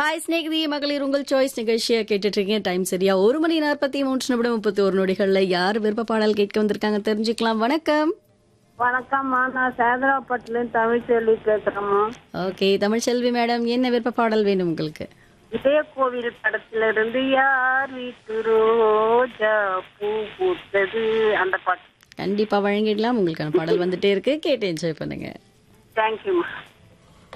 Hi Snehithi மகளிர் உங்கள் choice நிகழ்ச்சியை கேட்டுட்டு இருக்கீங்க. டைம் சரியா 1:43 நொடிகள்ல யார் விருப்ப பாடல் கேட்க வந்திருக்காங்க தெரிஞ்சுக்கலாம். வணக்கம். வணக்கம்மா, நான் சேதராப்பட்டுல தமிழ் செல்வி பேசுறேம்மா. ஓகே, தமிழ் செல்வி மேடம், என்ன விருப்ப பாடல் வேணும் உங்களுக்கு? இதய கோவில் படத்துல இருந்து யார் வீட்டு ரோஜா பூ பூத்தது அந்த பாட்டு. கண்டிப்பா வழங்கிடலாம். உங்களுக்கான பாடல் வந்துட்டே இருக்கு, கேட்டு என்ஜாய் பண்ணுங்க. தேங்க்யூம்மா.